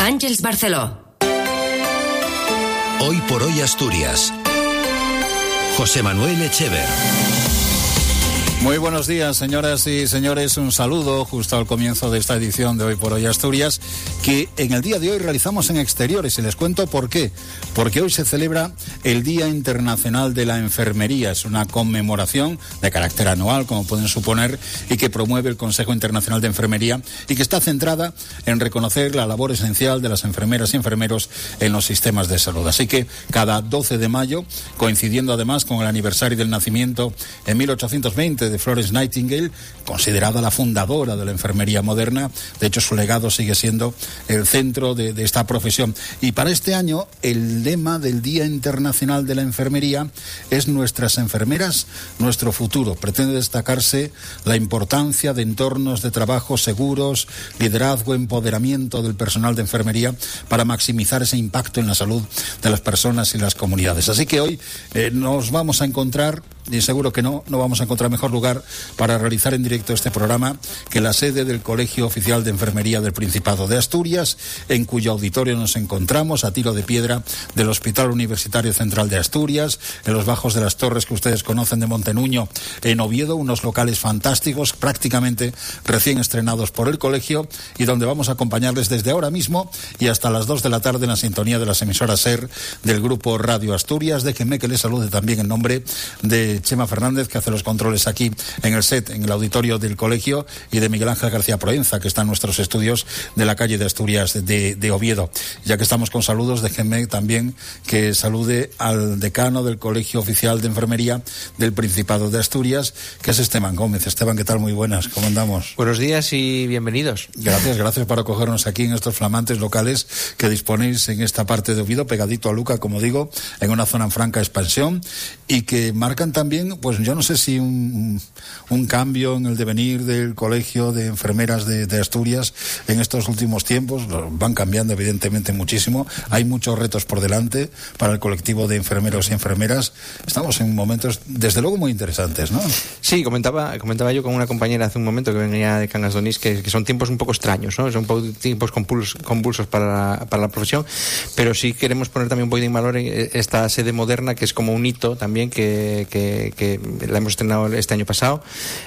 Àngels Barceló. Hoy por hoy Asturias. José Manuel Echever. Muy buenos días, señoras y señores. Un saludo justo al comienzo de esta edición de Hoy por Hoy Asturias, que en el día de hoy realizamos en exteriores. Y les cuento por qué. Porque hoy se celebra el Día Internacional de la Enfermería. Es una conmemoración de carácter anual, como pueden suponer, y que promueve el Consejo Internacional de Enfermería y que está centrada en reconocer la labor esencial de las enfermeras y enfermeros en los sistemas de salud. Así que cada 12 de mayo, coincidiendo además con el aniversario del nacimiento en 1820 de Florence Nightingale, considerada la fundadora de la enfermería moderna. De hecho, su legado sigue siendo el centro de esta profesión. Y para este año, el lema del Día Internacional de la Enfermería es Nuestras enfermeras, nuestro futuro. Pretende destacarse la importancia de entornos de trabajo seguros, liderazgo, empoderamiento del personal de enfermería para maximizar ese impacto en la salud de las personas y las comunidades. Así que hoy nos vamos a encontrar, y seguro que no vamos a encontrar mejor lugar para realizar en directo este programa que la sede del Colegio Oficial de Enfermería del Principado de Asturias, en cuyo auditorio nos encontramos a tiro de piedra del Hospital Universitario Central de Asturias, en los bajos de las torres que ustedes conocen de Montenuño, en Oviedo, unos locales fantásticos, prácticamente recién estrenados por el colegio, y donde vamos a acompañarles desde ahora mismo y hasta las 2 de la tarde en la sintonía de las emisoras SER del Grupo Radio Asturias. Déjenme que les salude también en nombre de Chema Fernández, que hace los controles aquí en el set, en el auditorio del colegio, y de Miguel Ángel García Proenza, que está en nuestros estudios de la calle de Asturias de Oviedo. Ya que estamos con saludos, déjenme también que salude al decano del Colegio Oficial de Enfermería del Principado de Asturias, que es Esteban Gómez. Esteban, ¿qué tal? Muy buenas, ¿cómo andamos? Buenos días y bienvenidos. Gracias por acogernos aquí en estos flamantes locales que disponéis en esta parte de Oviedo, pegadito a Luca, como digo, en una zona en franca expansión, y que marcan también, pues yo no sé si un cambio en el devenir del Colegio de Enfermeras de Asturias en estos últimos tiempos. Van cambiando evidentemente muchísimo, hay muchos retos por delante para el colectivo de enfermeros y enfermeras. Estamos en momentos desde luego muy interesantes, ¿no? Sí, comentaba yo con una compañera hace un momento que venía de Cangas de Onís que son tiempos un poco extraños, ¿no? Son tiempos convulsos para la profesión, pero sí queremos poner también un poquito en valor esta sede moderna, que es como un hito también que la hemos estrenado este año pasado,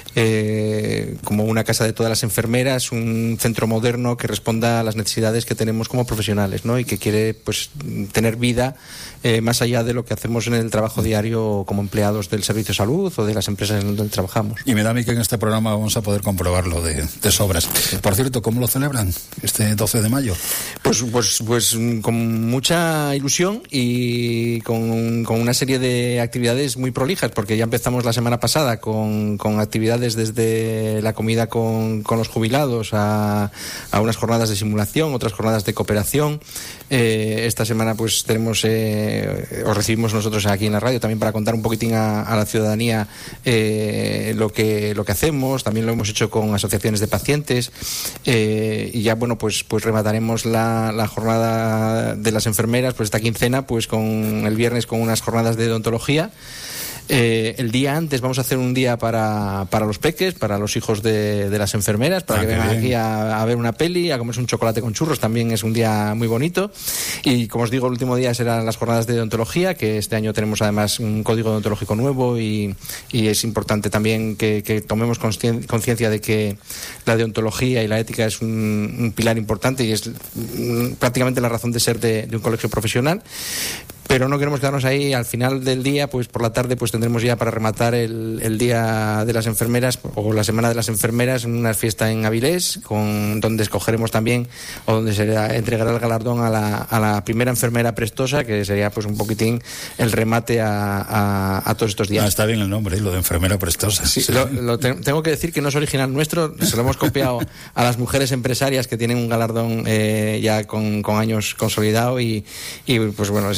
como una casa de todas las enfermeras, un centro moderno que responda a las necesidades que tenemos como profesionales, ¿no? Y que quiere pues tener vida más allá de lo que hacemos en el trabajo diario como empleados del servicio de salud o de las empresas en donde trabajamos. Y me da a mí que en este programa vamos a poder comprobarlo de sobras. Por cierto, ¿cómo lo celebran este 12 de mayo? Pues con mucha ilusión y con una serie de actividades muy prolijas, porque ya empezamos la semana pasada con actividades desde la comida con los jubilados a unas jornadas de simulación, otras jornadas de cooperación. Esta semana pues tenemos os recibimos nosotros aquí en la radio también para contar un poquitín a la ciudadanía lo que hacemos. También lo hemos hecho con asociaciones de pacientes, y ya pues remataremos la jornada de las enfermeras, pues esta quincena, pues con el viernes con unas jornadas de odontología. El día antes vamos a hacer un día para los peques, para los hijos de las enfermeras, para que vengan aquí a ver una peli, a comerse un chocolate con churros. También es un día muy bonito. Y como os digo, el último día serán las jornadas de odontología, que este año tenemos además un código odontológico nuevo, y es importante también que tomemos conciencia de que la deontología y la ética es un pilar importante y es prácticamente la razón de ser de un colegio profesional. Pero no queremos quedarnos ahí. Al final del día, pues por la tarde, pues tendremos ya para rematar el Día de las Enfermeras o la Semana de las Enfermeras en una fiesta en Avilés, donde escogeremos también, o donde se entregará el galardón a la primera enfermera prestosa, que sería pues un poquitín el remate a todos estos días. Está bien el nombre, lo de enfermera prestosa. Sí, sí. Tengo que decir que no es original nuestro, se lo hemos copiado a las mujeres empresarias que tienen un galardón ya con años consolidado, y pues bueno, les hemos pedido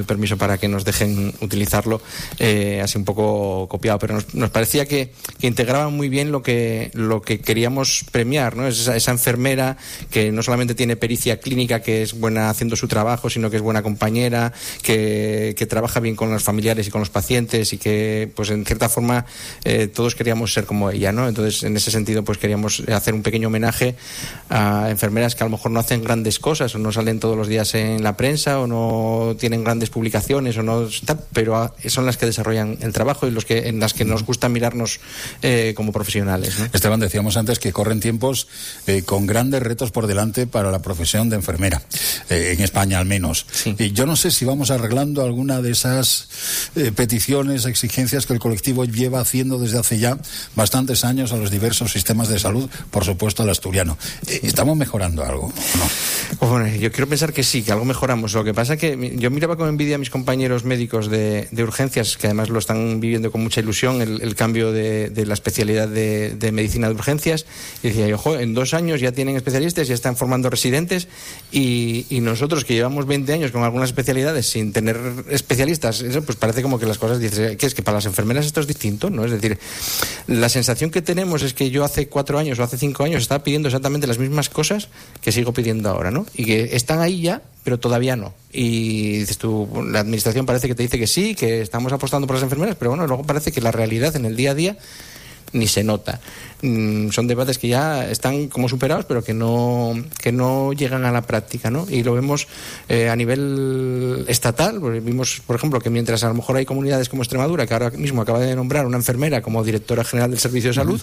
permiso para que nos dejen utilizarlo, así un poco copiado, pero nos parecía que integraba muy bien lo que queríamos premiar, ¿no? Es esa enfermera que no solamente tiene pericia clínica, que es buena haciendo su trabajo, sino que es buena compañera, que trabaja bien con los familiares y con los pacientes, y que, pues en cierta forma, todos queríamos ser como ella, ¿no? Entonces, en ese sentido, pues queríamos hacer un pequeño homenaje a enfermeras que a lo mejor no hacen grandes cosas, o no salen todos los días en la prensa, o no tienen grandes publicaciones, o no tal, pero son las que desarrollan el trabajo y en las que nos gusta mirarnos como profesionales, ¿no? Esteban, decíamos antes que corren tiempos con grandes retos por delante para la profesión de enfermera, en España al menos. Sí. Y yo no sé si vamos arreglando alguna de esas peticiones, exigencias que el colectivo lleva haciendo desde hace ya bastantes años a los diversos sistemas de salud, por supuesto al asturiano. ¿Estamos mejorando algo o no? Bueno, yo quiero pensar que sí, que algo mejoramos. Lo que pasa es que yo miraba con envidia a mis compañeros médicos de urgencias, que además lo están viviendo con mucha ilusión, el cambio de la especialidad de medicina de urgencias, y decía, ojo, en 2 años ya tienen especialistas, ya están formando residentes, y nosotros que llevamos 20 años con algunas especialidades sin tener especialistas, eso pues parece como que las cosas, dices, ¿qué es? Que para las enfermeras esto es distinto, ¿no? Es decir, la sensación que tenemos es que yo hace 4 años o hace 5 años estaba pidiendo exactamente las mismas cosas que sigo pidiendo ahora, ¿no? Y que están ahí ya, pero todavía no. Y dices tú, la administración parece que te dice que sí, que estamos apostando por las enfermeras, pero bueno, luego parece que la realidad en el día a día ni se nota. Son debates que ya están como superados, pero que no llegan a la práctica, ¿no? Y lo vemos a nivel estatal. Vimos, por ejemplo, que mientras a lo mejor hay comunidades como Extremadura, que ahora mismo acaba de nombrar una enfermera como directora general del Servicio de Salud,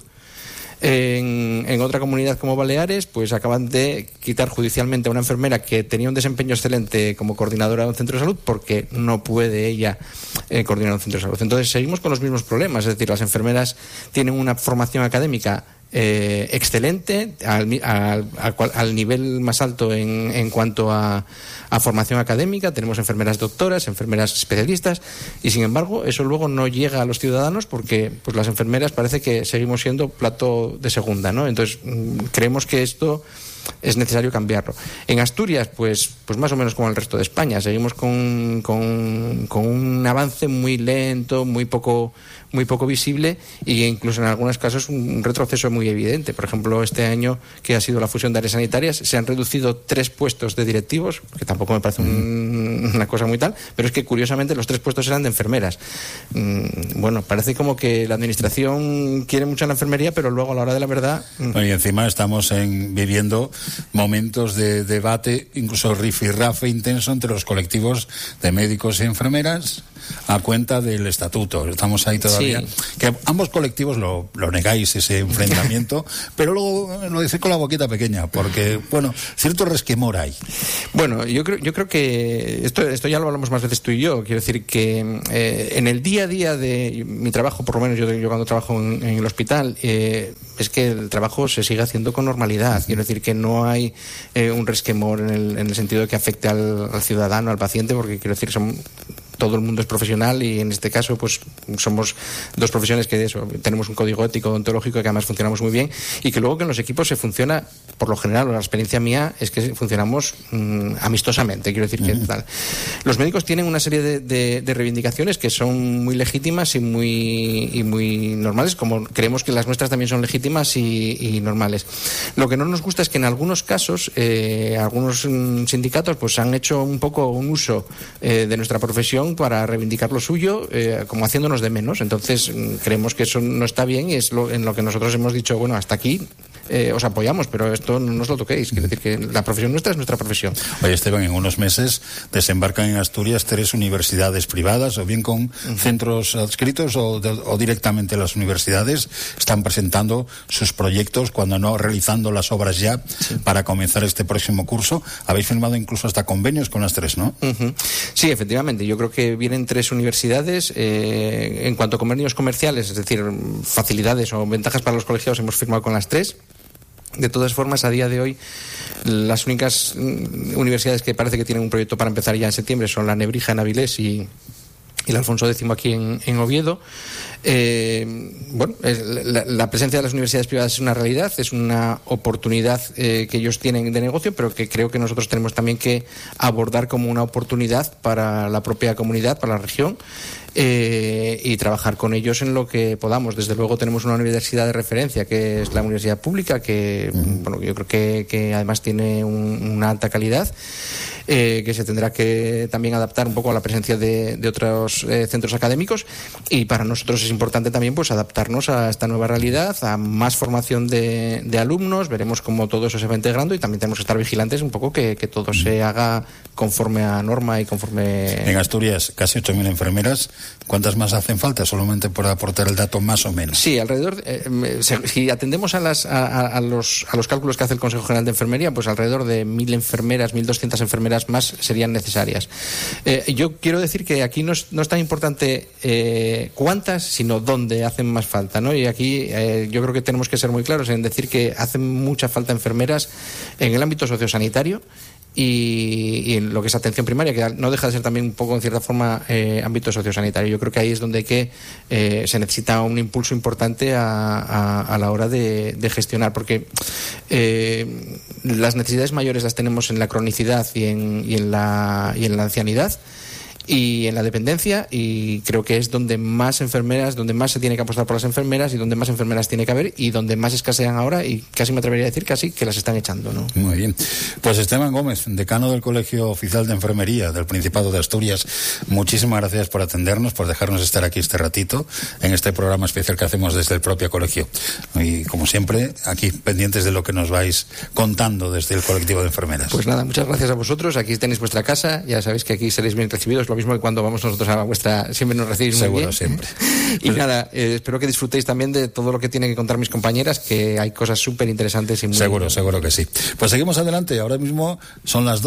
en otra comunidad como Baleares, pues acaban de quitar judicialmente a una enfermera que tenía un desempeño excelente como coordinadora de un centro de salud, porque no puede ella coordinar un centro de salud. Entonces seguimos con los mismos problemas, es decir, las enfermeras tienen una formación académica excelente, al nivel más alto en cuanto a formación académica. Tenemos enfermeras doctoras, enfermeras especialistas, y sin embargo eso luego no llega a los ciudadanos, porque pues las enfermeras parece que seguimos siendo plato de segunda, ¿no? Entonces creemos que esto es necesario cambiarlo. En Asturias, pues más o menos como el resto de España, seguimos con un avance muy lento, muy poco visible, e incluso en algunos casos un retroceso muy evidente. Por ejemplo, este año, que ha sido la fusión de áreas sanitarias, se han reducido 3 puestos de directivos, que tampoco me parece una cosa muy tal, pero es que curiosamente los 3 puestos eran de enfermeras. Bueno, parece como que la administración quiere mucho a la enfermería, pero luego a la hora de la verdad... Y encima estamos viviendo momentos de debate, incluso rifirrafe intenso entre los colectivos de médicos y enfermeras a cuenta del estatuto. Estamos ahí todavía. Sí. Que ambos colectivos lo negáis, ese enfrentamiento, pero luego lo decís con la boquita pequeña, porque, bueno, cierto resquemor hay. Bueno, yo creo que esto ya lo hablamos más veces tú y yo. Quiero decir que en el día a día de mi trabajo, por lo menos yo cuando trabajo en el hospital, es que el trabajo se sigue haciendo con normalidad. Quiero decir que no hay un resquemor en el sentido de que afecte al ciudadano, al paciente, porque quiero decir, todo el mundo es profesional, y en este caso pues somos 2 profesiones que tenemos un código ético ontológico que además funcionamos muy bien, y que luego que en los equipos se funciona, por lo general, la experiencia mía es que funcionamos amistosamente. Quiero decir que tal. Los médicos tienen una serie de reivindicaciones que son muy legítimas y muy normales, como creemos que las nuestras también son legítimas y normales. Lo que no nos gusta es que en algunos casos algunos sindicatos pues han hecho un poco un uso de nuestra profesión para reivindicar lo suyo, como haciéndonos de menos. Entonces creemos que eso no está bien, y es en lo que nosotros hemos dicho, bueno, hasta aquí os apoyamos, pero esto no os lo toquéis. Quiere decir que la profesión nuestra es nuestra profesión. Oye, Esteban, en unos meses desembarcan en Asturias 3 universidades privadas, o bien con centros adscritos o directamente las universidades están presentando sus proyectos, cuando no realizando las obras ya, para comenzar este próximo curso. Habéis firmado incluso hasta convenios con las 3, ¿no? Sí, efectivamente. Yo creo que vienen 3 universidades. En cuanto a convenios comerciales, es decir, facilidades o ventajas para los colegiados, hemos firmado con las 3. De todas formas, a día de hoy, las únicas universidades que parece que tienen un proyecto para empezar ya en septiembre son la Nebrija en Avilés y el Alfonso X aquí en Oviedo. La presencia de las universidades privadas es una realidad, es una oportunidad que ellos tienen de negocio, pero que creo que nosotros tenemos también que abordar como una oportunidad para la propia comunidad, para la región, y trabajar con ellos en lo que podamos. Desde luego tenemos una universidad de referencia, que es la universidad pública, que yo creo que además tiene una alta calidad, que se tendrá que también adaptar un poco a la presencia de otros centros académicos, y para nosotros es importante también pues adaptarnos a esta nueva realidad, a más formación de alumnos. Veremos cómo todo eso se va integrando, y también tenemos que estar vigilantes un poco que todo se haga conforme a norma y conforme... En Asturias, casi 8.000 enfermeras. ¿Cuántas más hacen falta? Solamente por aportar el dato más o menos. Sí, alrededor, si atendemos a los cálculos que hace el Consejo General de Enfermería, pues alrededor de 1.000 enfermeras, 1.200 enfermeras más serían necesarias. Yo quiero decir que aquí no es tan importante cuántas, sino dónde hacen más falta, ¿no? Y aquí yo creo que tenemos que ser muy claros en decir que hacen mucha falta enfermeras en el ámbito sociosanitario y en lo que es atención primaria, que no deja de ser también un poco, en cierta forma, ámbito sociosanitario. Yo creo que ahí es donde se necesita un impulso importante a la hora de gestionar, porque las necesidades mayores las tenemos en la cronicidad y en la ancianidad y en la dependencia, y creo que es donde más enfermeras, donde más se tiene que apostar por las enfermeras, y donde más enfermeras tiene que haber, y donde más escasean ahora, y casi me atrevería a decir casi que las están echando, ¿no? Muy bien. Pues Esteban Gómez, decano del Colegio Oficial de Enfermería del Principado de Asturias, muchísimas gracias por atendernos, por dejarnos estar aquí este ratito en este programa especial que hacemos desde el propio colegio. Y como siempre, aquí pendientes de lo que nos vais contando desde el colectivo de enfermeras. Pues nada, muchas gracias a vosotros. Aquí tenéis vuestra casa, ya sabéis que aquí seréis bien recibidos. Lo mismo que cuando vamos nosotros a la vuestra, siempre nos recibís muy bien. Seguro, siempre. Y nada, espero que disfrutéis también de todo lo que tienen que contar mis compañeras, que hay cosas súper interesantes y muy... Seguro que sí. Pues seguimos adelante. Ahora mismo son las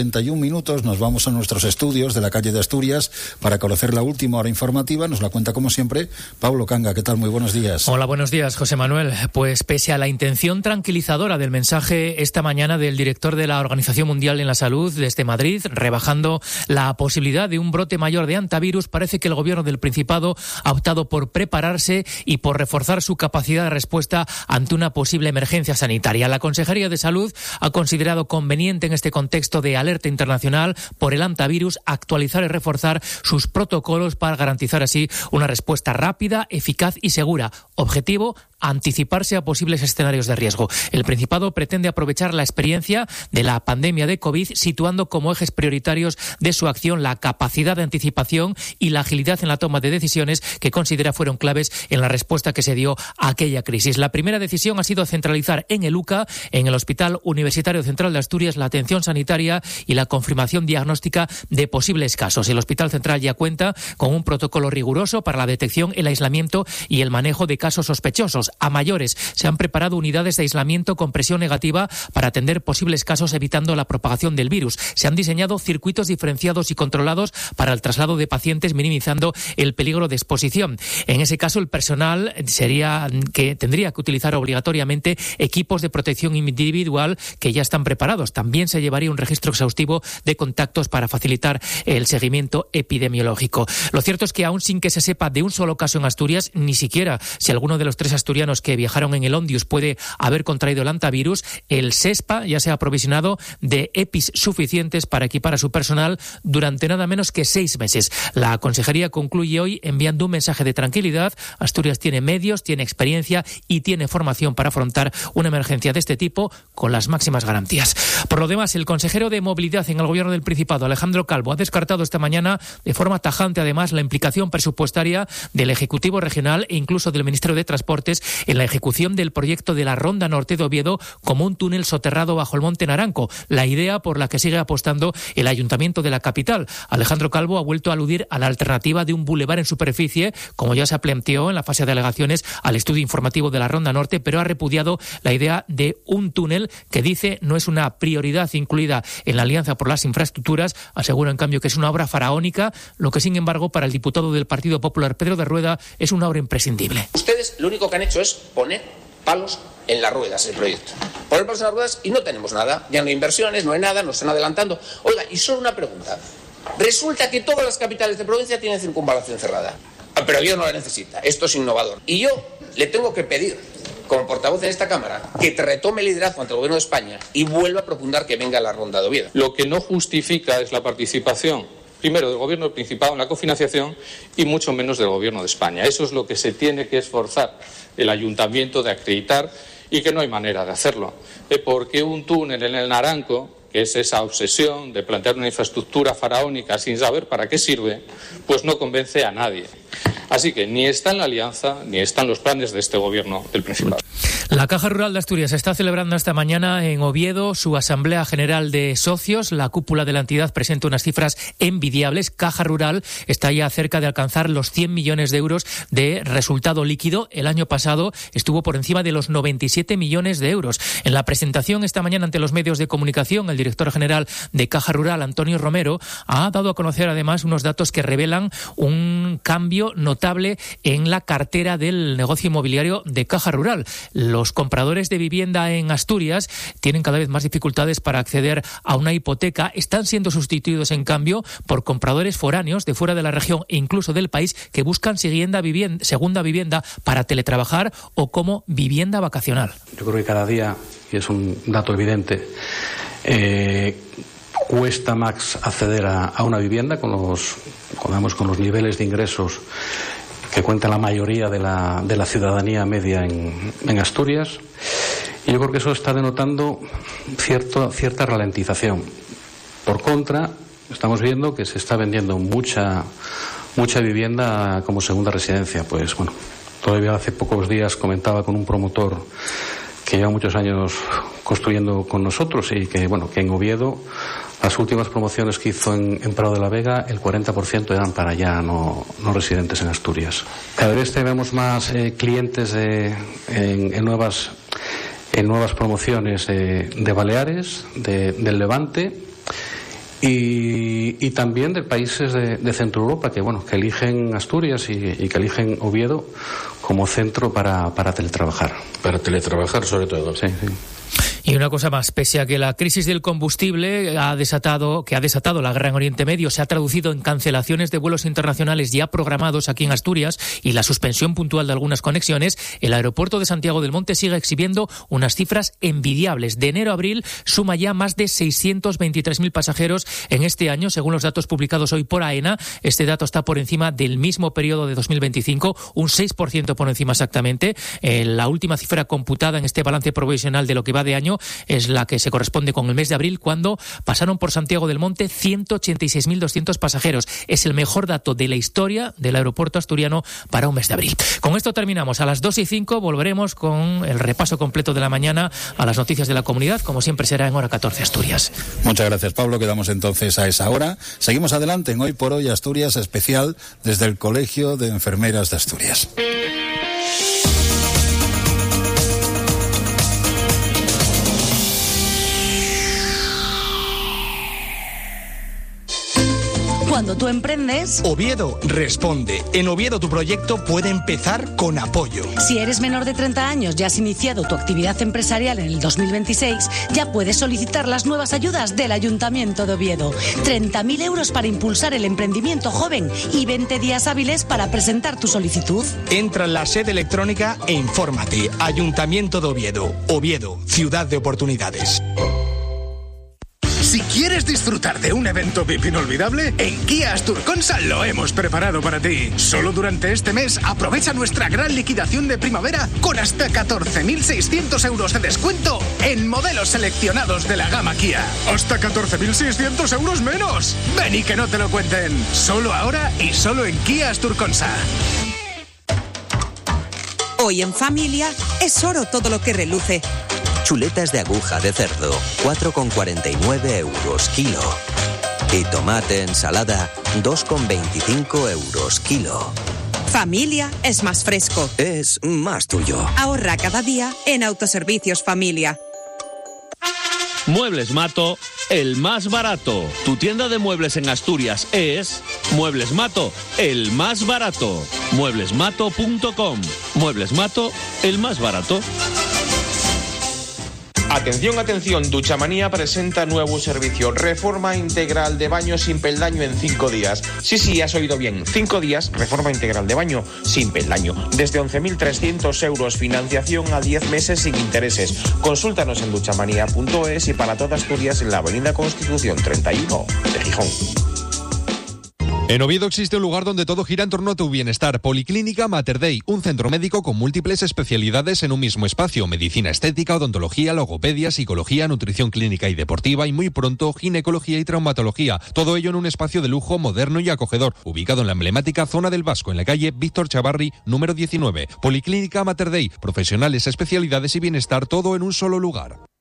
12:31. Nos vamos a nuestros estudios de la calle de Asturias para conocer la última hora informativa. Nos la cuenta, como siempre, Pablo Canga. ¿Qué tal? Muy buenos días. Hola, buenos días, José Manuel. Pues pese a la intención tranquilizadora del mensaje esta mañana del director de la Organización Mundial de la Salud desde Madrid, rebajando la posibilidad de un brote mayor de hantavirus, parece que el gobierno del Principado ha optado por prepararse y por reforzar su capacidad de respuesta ante una posible emergencia sanitaria. La Consejería de Salud ha considerado conveniente, en este contexto de alerta internacional por el hantavirus, actualizar y reforzar sus protocolos para garantizar así una respuesta rápida, eficaz y segura. Objetivo: anticiparse a posibles escenarios de riesgo. El Principado pretende aprovechar la experiencia de la pandemia de COVID, situando como ejes prioritarios de su acción la capacidad de anticipación y la agilidad en la toma de decisiones, que considera fueron claves en la respuesta que se dio a aquella crisis. La primera decisión ha sido centralizar en el UCA, en el Hospital Universitario Central de Asturias, la atención sanitaria y la confirmación diagnóstica de posibles casos. El Hospital Central ya cuenta con un protocolo riguroso para la detección, el aislamiento y el manejo de casos sospechosos. A mayores, se han preparado unidades de aislamiento con presión negativa para atender posibles casos, evitando la propagación del virus. Se han diseñado circuitos diferenciados y controlados para el traslado de pacientes, minimizando el peligro de exposición. En ese caso, el personal tendría que utilizar obligatoriamente equipos de protección individual que ya están preparados. También se llevaría un registro exhaustivo de contactos para facilitar el seguimiento epidemiológico. Lo cierto es que, aún sin que se sepa de un solo caso en Asturias, ni siquiera si alguno de los 3 asturianos que viajaron en el Ondius puede haber contraído el hantavirus, el SESPA ya se ha aprovisionado de EPIs suficientes para equipar a su personal durante nada menos que 6 meses. La Consejería concluye hoy enviando un mensaje de tranquilidad. Asturias tiene medios, tiene experiencia y tiene formación para afrontar una emergencia de este tipo con las máximas garantías. Por lo demás, el consejero de Movilidad en el Gobierno del Principado, Alejandro Calvo, ha descartado esta mañana de forma tajante, además, la implicación presupuestaria del Ejecutivo Regional e incluso del Ministerio de Transportes en la ejecución del proyecto de la Ronda Norte de Oviedo como un túnel soterrado bajo el Monte Naranco, la idea por la que sigue apostando el Ayuntamiento de la capital. Alejandro Calvo ha vuelto a aludir a la alternativa de un bulevar en superficie, como ya se planteó en la fase de alegaciones al estudio informativo de la Ronda Norte, pero ha repudiado la idea de un túnel que dice no es una prioridad incluida en la Alianza por las Infraestructuras. Asegura, en cambio, que es una obra faraónica, lo que, sin embargo, para el diputado del Partido Popular, Pedro de Rueda, es una obra imprescindible. Ustedes lo único que han hecho es poner palos en las ruedas el proyecto. Poner palos en las ruedas y no tenemos nada. Ya no hay inversiones, no hay nada, nos están adelantando. Oiga, y solo una pregunta. Resulta que todas las capitales de provincia tienen circunvalación cerrada. Pero Oviedo no la necesita, esto es innovador. Y yo le tengo que pedir, como portavoz en esta Cámara, que te retome el liderazgo ante el Gobierno de España y vuelva a propugnar que venga la ronda de Oviedo. Lo que no justifica es la participación, primero, del Gobierno del Principado en la cofinanciación y mucho menos del Gobierno de España. Eso es lo que se tiene que esforzar el Ayuntamiento de acreditar y que no hay manera de hacerlo. Porque un túnel en el Naranco, que es esa obsesión de plantear una infraestructura faraónica sin saber para qué sirve, pues no convence a nadie. Así que ni está en la alianza, ni están los planes de este Gobierno del Principado. La Caja Rural de Asturias está celebrando esta mañana en Oviedo su Asamblea General de Socios. La cúpula de la entidad presenta unas cifras envidiables. Caja Rural está ya cerca de alcanzar los 100 millones de euros de resultado líquido. El año pasado estuvo por encima de los 97 millones de euros. En la presentación esta mañana ante los medios de comunicación, el director general de Caja Rural, Antonio Romero, ha dado a conocer además unos datos que revelan un cambio notable en la cartera del negocio inmobiliario de Caja Rural. Los compradores de vivienda en Asturias tienen cada vez más dificultades para acceder a una hipoteca. Están siendo sustituidos, en cambio, por compradores foráneos de fuera de la región e incluso del país que buscan segunda vivienda para teletrabajar o como vivienda vacacional. Yo creo que cada día, y es un dato evidente, cuesta más acceder a una vivienda con los niveles de ingresos que cuenta la mayoría de la ciudadanía media en Asturias. Y yo creo que eso está denotando cierta ralentización. Por contra, estamos viendo que se está vendiendo mucha vivienda como segunda residencia. Pues bueno, todavía hace pocos días comentaba con un promotor que lleva muchos años construyendo con nosotros y que en Oviedo las últimas promociones que hizo en Prado de la Vega, el 40% eran para ya no residentes en Asturias. Cada vez tenemos más clientes en nuevas promociones de Baleares, del Levante y también de países de Centro Europa que eligen Asturias y que eligen Oviedo como centro para teletrabajar. Para teletrabajar sobre todo. Sí. Y una cosa más, pese a que la crisis del combustible que ha desatado la guerra en Oriente Medio se ha traducido en cancelaciones de vuelos internacionales ya programados aquí en Asturias y la suspensión puntual de algunas conexiones, el aeropuerto de Santiago del Monte sigue exhibiendo unas cifras envidiables. De enero a abril suma ya más de 623.000 pasajeros en este año, según los datos publicados hoy por AENA. Este dato está por encima del mismo periodo de 2025, un 6% por encima exactamente. La última cifra computada en este balance provisional de lo que va de año es la que se corresponde con el mes de abril, cuando pasaron por Santiago del Monte 186.200 pasajeros. Es el mejor dato de la historia del aeropuerto asturiano para un mes de abril. Con esto terminamos. A las 2:05 volveremos con el repaso completo de la mañana a las noticias de la comunidad, como siempre será en hora 14 Asturias. Muchas gracias, Pablo. Quedamos entonces a esa hora. Seguimos adelante en Hoy por Hoy Asturias, especial desde el Colegio de Enfermeras de Asturias. Cuando tú emprendes, Oviedo responde. En Oviedo tu proyecto puede empezar con apoyo. Si eres menor de 30 años y has iniciado tu actividad empresarial en el 2026, ya puedes solicitar las nuevas ayudas del Ayuntamiento de Oviedo. 30.000 euros para impulsar el emprendimiento joven y 20 días hábiles para presentar tu solicitud. Entra en la sede electrónica e infórmate. Ayuntamiento de Oviedo. Oviedo, ciudad de oportunidades. Si quieres disfrutar de un evento VIP inolvidable, en Kia Asturconsa lo hemos preparado para ti. Solo durante este mes aprovecha nuestra gran liquidación de primavera con hasta 14.600 euros de descuento en modelos seleccionados de la gama Kia. ¡Hasta 14.600 euros menos! Ven y que no te lo cuenten. Solo ahora y solo en Kia Asturconsa. Hoy en familia es oro todo lo que reluce. Chuletas de aguja de cerdo, 4,49 euros kilo. Y tomate ensalada, 2,25 euros kilo. Familia es más fresco. Es más tuyo. Ahorra cada día en Autoservicios Familia. Muebles Mato, el más barato. Tu tienda de muebles en Asturias es Muebles Mato, el más barato. Mueblesmato.com. Muebles Mato, el más barato. Atención, atención, Duchamanía presenta nuevo servicio, reforma integral de baño sin peldaño en 5 días. Sí, has oído bien, 5 días, reforma integral de baño sin peldaño. Desde 11.300 euros, financiación a 10 meses sin intereses. Consúltanos en duchamanía.es y para toda Asturias en la Avenida Constitución 31 de Gijón. En Oviedo existe un lugar donde todo gira en torno a tu bienestar. Policlínica Mater Dei, un centro médico con múltiples especialidades en un mismo espacio. Medicina estética, odontología, logopedia, psicología, nutrición clínica y deportiva y muy pronto ginecología y traumatología. Todo ello en un espacio de lujo moderno y acogedor, ubicado en la emblemática zona del Vasco, en la calle Víctor Chavarri, número 19. Policlínica Mater Dei, profesionales, especialidades y bienestar, todo en un solo lugar.